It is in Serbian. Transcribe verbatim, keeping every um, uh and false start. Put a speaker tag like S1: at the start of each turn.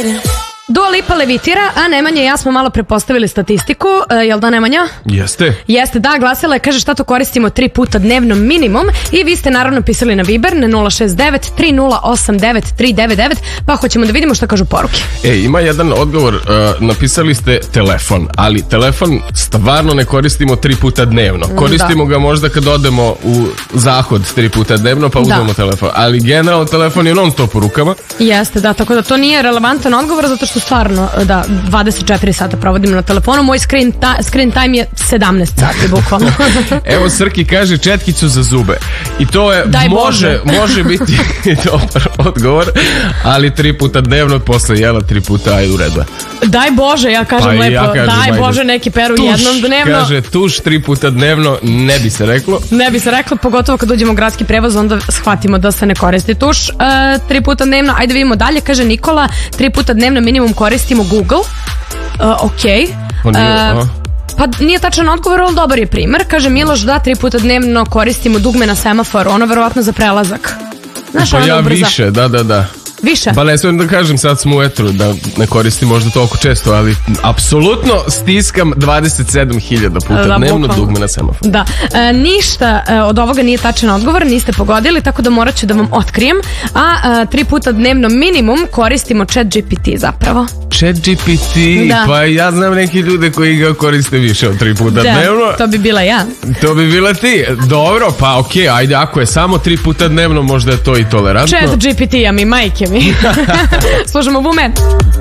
S1: Dua Lipa levitira, a Nemanja i ja smo malo prepostavili statistiku, e, jel da Nemanja?
S2: Jeste.
S1: Jeste, da, glasila je, kaže šta to koristimo tri puta dnevno minimum i vi ste naravno pisali na Viber na nula šest devet tri nula osam devet tri devet devet, pa hoćemo da vidimo šta kažu poruke.
S2: E, ima jedan odgovor, uh, napisali ste telefon, ali telefon stvarno ne koristimo tri puta dnevno. Koristimo da. ga možda kad odemo u zahod tri puta dnevno, pa uzmemo da. telefon, ali generalno telefon je non stop u rukama.
S1: Jeste, da, tako da to nije relevantan odgovor, zato što stvarno, da, dvadeset četiri sata provodimo na telefonu. Moj screen, ta, screen time je sedamnaest sati, bukvalno.
S2: Evo, Srki kaže četkicu za zube. I to je,
S1: Daj
S2: može,
S1: Bože.
S2: može biti dobar odgovor, ali tri puta dnevno, posle jela tri puta, ajde u redu.
S1: Daj Bože, ja kažem
S2: pa
S1: lepo,
S2: ja kažem,
S1: daj
S2: ajde.
S1: Bože neki peru
S2: tuš,
S1: jednom dnevno.
S2: Kaže, tuš tri puta dnevno, ne bi se reklo.
S1: Ne bi se reklo, pogotovo kad uđemo u gradski prevoz, onda shvatimo da se ne koristi tuš uh, tri puta dnevno. Ajde vidimo dalje, kaže Nikola, tri puta dnevno minimum koristimo Google. Uh, ok.
S2: On je,
S1: uh, pa nije tačan odgovor, ali dobar je primer. Kaže Miloš da tri puta dnevno koristimo dugme na semaforu, ono verovatno za prelazak. Znaš,
S2: pa
S1: ono
S2: ja
S1: ubrza.
S2: više, da, da, da.
S1: Više?
S2: Pa ne smijem da kažem, sad smo u etru, da ne koristim možda toliko često, ali apsolutno stiskam dvadeset sedam hiljada puta da, dnevno bukvalno. Dugme na semaforu.
S1: Da, e, ništa e, od ovoga nije tačan odgovor, niste pogodili, tako da morat ću da vam otkrijem. A e, tri puta dnevno minimum koristimo ChatGPT zapravo.
S2: ChatGPT,
S1: da.
S2: Pa ja znam neki ljude koji ga koriste više od tri puta
S1: da,
S2: dnevno.
S1: To bi bila ja.
S2: To bi bila ti. Dobro, pa okej, okay, ajde, ako je samo tri puta dnevno, možda je to i tolerantno.
S1: ChatGPT-a mi, majke mi. Slušamo bume.